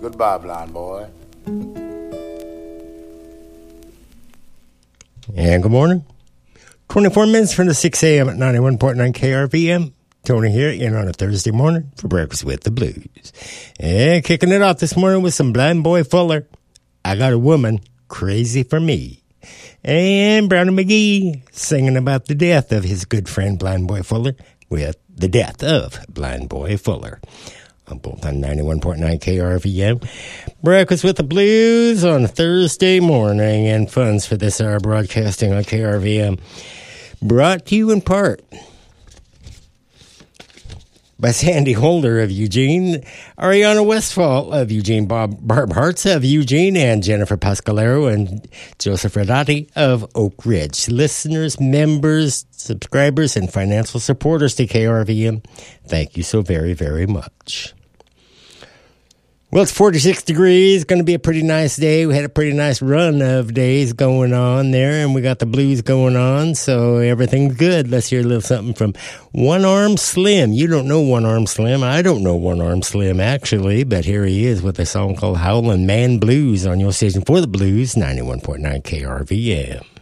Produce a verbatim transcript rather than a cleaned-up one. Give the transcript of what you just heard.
Goodbye, blind boy. And good morning. twenty-four minutes from the six a.m. at ninety-one point nine K R V M. Tony here, in on a Thursday morning for Breakfast with the Blues. And kicking it off this morning with some Blind Boy Fuller. I Got a Woman Crazy for Me. And Brownie McGhee singing about the death of his good friend Blind Boy Fuller with The Death of Blind Boy Fuller. I'm both on ninety-one point nine K R V M. Breakfast with the Blues on a Thursday morning, and funds for this hour broadcasting on K R V M. Brought to you in part by Sandy Holder of Eugene, Ariana Westfall of Eugene, Bob Barb Hartz of Eugene, and Jennifer Pascalero and Joseph Radati of Oak Ridge. Listeners, members, subscribers, and financial supporters to K R V M, thank you so very, very much. Well, it's forty-six degrees. Going to be a pretty nice day. We had a pretty nice run of days going on there, and we got the blues going on, so everything's good. Let's hear a little something from One Arm Slim. You don't know One Arm Slim. I don't know One Arm Slim, actually, but here he is with a song called Howlin' Man Blues on your station for the Blues, ninety-one point nine K R V M.